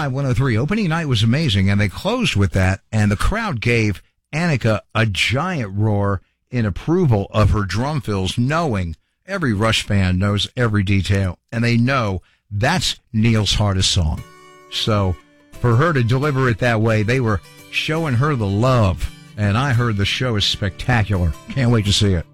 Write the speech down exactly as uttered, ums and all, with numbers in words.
Live one oh three. Opening night was amazing, and they closed with that, and the crowd gave Annika a giant roar in approval of her drum fills, knowing every Rush fan knows every detail, and they know that's Neil's hardest song. So for her to deliver it that way, they were showing her the love, and I heard the show is spectacular. Can't wait to see it.